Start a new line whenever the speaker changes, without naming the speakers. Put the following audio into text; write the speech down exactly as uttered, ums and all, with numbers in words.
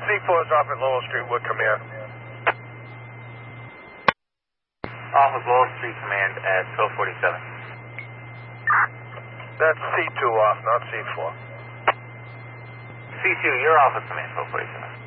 C four is off at Lowell Street, Wood Command.
Off of Lowell Street Command at twelve forty-seven.
That's C two off, not C four.
C two, you're off of Command twelve forty-seven.